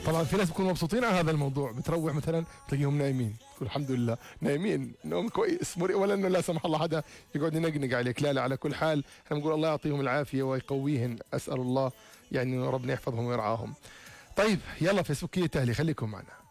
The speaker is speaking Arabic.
طبعا في ناس بيكونوا مبسوطين على هذا الموضوع، بتروح مثلا تلاقيهم نايمين، تقول الحمد لله نايمين نوم كويس، ولا انه لا سمح الله حدا يقعد ينقنق عليك. لا لا، على كل حال احنا بنقول الله يعطيهم العافيه ويقويهن، اسال الله يعني ربنا يحفظهم ويرعاهم. طيب يلا فيسبوكية تهلي خليكم معنا.